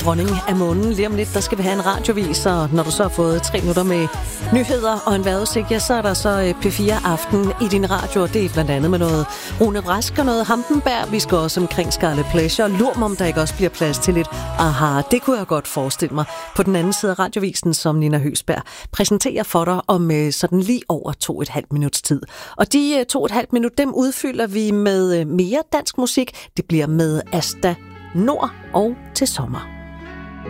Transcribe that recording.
dronning af månen. Lige om lidt, der skal vi have en radiovis, og når du så har fået 3 minutter med nyheder og en vejrudsigt, ja, så er der så P4 Aften i din radio, og det er blandt andet med noget Rune Rask og noget Hampenberg. Vi skal også omkring Scarlet Pleasure. Lur mig, om der ikke også bliver plads til lidt aha. Det kunne jeg godt forestille mig. På den anden side af radiovisen, som Nina Høsberg præsenterer for dig om sådan lige over 2,5 minuts tid. Og de 2,5 minutter, dem udfylder vi med mere dansk musik. Det bliver med Asta Nord og Til sommer.